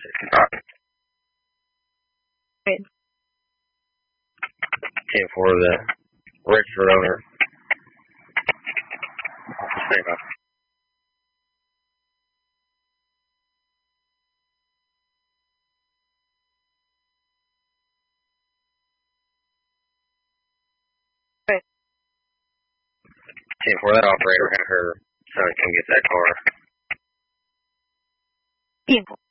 65. Great. 10-4, the registered owner. Same up. Great. 10-4, that operator had her son come get that car. 10-4.